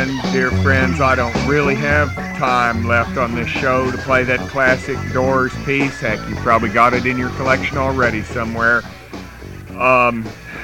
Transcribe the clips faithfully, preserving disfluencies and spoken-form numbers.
And, dear friends, I don't really have time left on this show to play that classic Doors piece. Heck, you probably got it in your collection already somewhere. Um,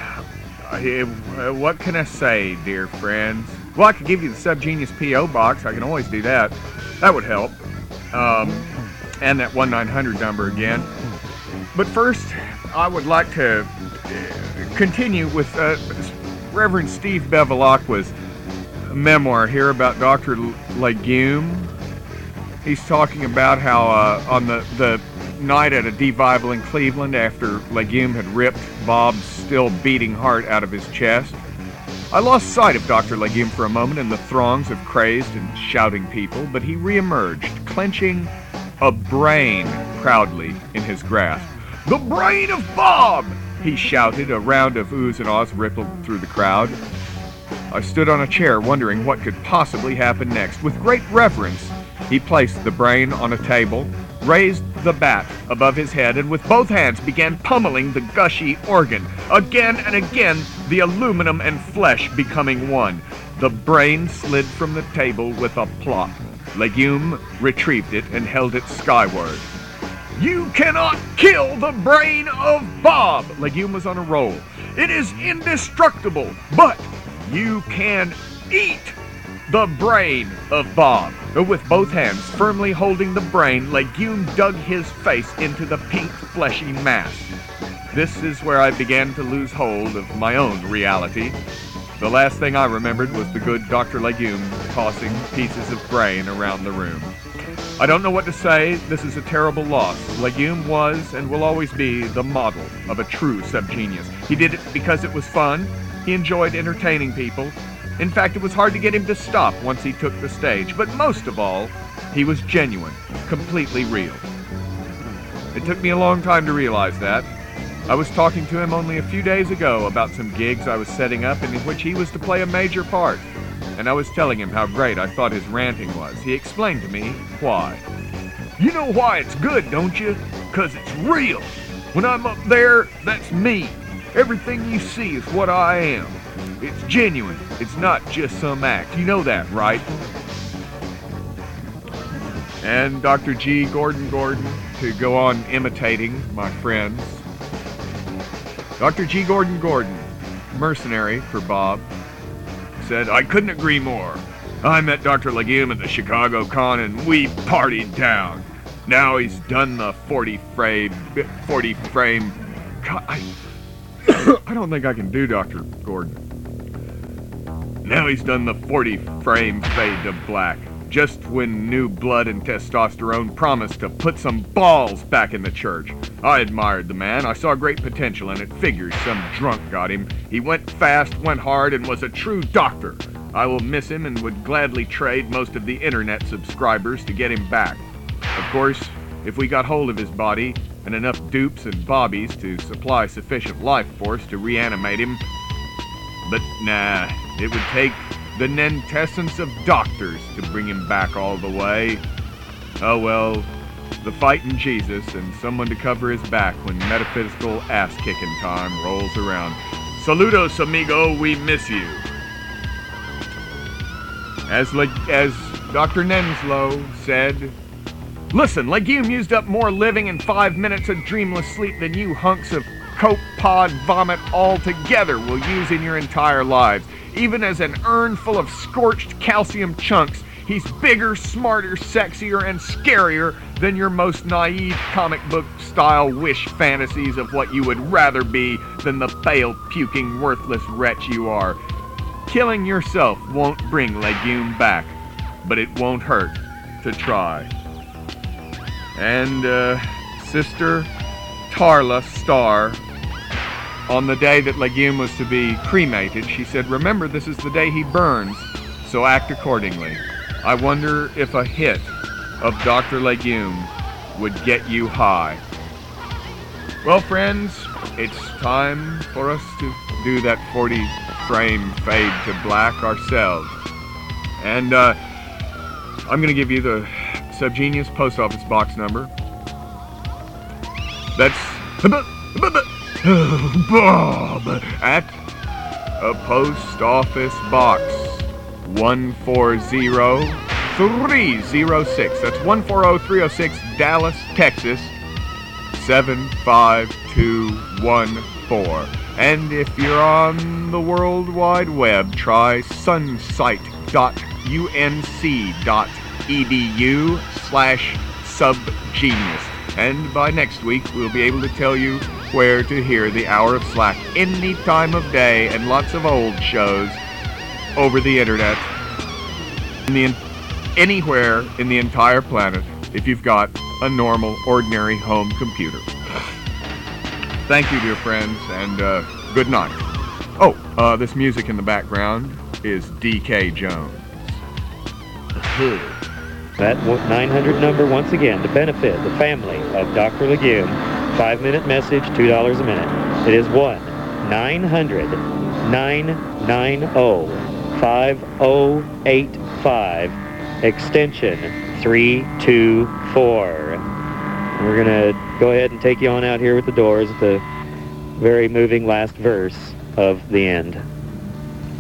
I, what can I say, dear friends? Well, I could give you the Subgenius P O box. I can always do that. That would help. Um, and that one nine hundred number again. But first, I would like to continue with uh, Reverend Steve Bevilacqua's memoir here about Doctor Legume. He's talking about how uh, on the, the night at a devival in Cleveland, after Legume had ripped Bob's still beating heart out of his chest, I lost sight of Doctor Legume for a moment in the throngs of crazed and shouting people, but he reemerged, clenching a brain proudly in his grasp. "The brain of Bob!" he shouted. A round of oohs and ahs rippled through the crowd. I stood on a chair, wondering what could possibly happen next. With great reverence, he placed the brain on a table, raised the bat above his head, and with both hands began pummeling the gushy organ. Again and again, the aluminum and flesh becoming one. The brain slid from the table with a plop. Legume retrieved it and held it skyward. "You cannot kill the brain of Bob!" Legume was on a roll. "It is indestructible, but you can eat the brain of Bob." With both hands firmly holding the brain, Legume dug his face into the pink, fleshy mass. This is where I began to lose hold of my own reality. The last thing I remembered was the good Doctor Legume tossing pieces of brain around the room. I don't know what to say. This is a terrible loss. Legume was and will always be the model of a true subgenius. He did it because it was fun. He enjoyed entertaining people. In fact, it was hard to get him to stop once he took the stage. But most of all, he was genuine, completely real. It took me a long time to realize that. I was talking to him only a few days ago about some gigs I was setting up and in which he was to play a major part. And I was telling him how great I thought his ranting was. He explained to me why. "You know why it's good, don't you? 'Cause it's real. When I'm up there, that's me. Everything you see is what I am. It's genuine. It's not just some act. You know that, right?" And Doctor G. Gordon Gordon, to go on imitating my friends. Doctor G. Gordon Gordon, mercenary for Bob, said, "I couldn't agree more. I met Doctor Legume at the Chicago Con and we partied down. Now he's done the forty frame, forty frame, God, I, I don't think I can do Doctor Gordon. Now he's done the forty frame fade to black, just when new blood and testosterone promised to put some balls back in the church. I admired the man. I saw great potential, and it figures some drunk got him. He went fast, went hard, and was a true doctor. I will miss him and would gladly trade most of the internet subscribers to get him back. Of course, if we got hold of his body and enough dupes and bobbies to supply sufficient life force to reanimate him. But nah, it would take the nentessence of doctors to bring him back all the way. Oh well, the fightin' Jesus and someone to cover his back when metaphysical ass-kicking time rolls around. Saludos, amigo, we miss you. As, Le- as Doctor Nenslow said, "Listen, Legume used up more living and five minutes of dreamless sleep than you hunks of coke pod vomit altogether will use in your entire lives. Even as an urn full of scorched calcium chunks, he's bigger, smarter, sexier, and scarier than your most naive comic book-style wish fantasies of what you would rather be than the pale, puking, worthless wretch you are. Killing yourself won't bring Legume back, but it won't hurt to try." And, uh, Sister Tarla Starr, on the day that Legume was to be cremated, she said, "Remember, this is the day he burns, so act accordingly. I wonder if a hit of Doctor Legume would get you high." Well, friends, it's time for us to do that forty frame fade to black ourselves. And uh, I'm going to give you the Subgenius post office box number. That's Bob at a post office box. one four zero, three zero six. That's one four zero, three zero six, Dallas, Texas, seven five two one four. And if you're on the World Wide Web, try sunsight dot U N C dot E D U slash subgenius. And by next week, we'll be able to tell you where to hear the Hour of Slack any time of day and lots of old shows over the internet, in the, anywhere in the entire planet, if you've got a normal, ordinary home computer. Thank you, dear friends, and uh, good night. Oh, uh, this music in the background is D K Jones. That nine hundred number, once again, to benefit the family of Doctor Legume. Five-minute message, two dollars a minute. It is one nine hundred, nine nine zero, five zero eight five, extension three two four. We're going to go ahead and take you on out here with the Doors at the very moving last verse of the end.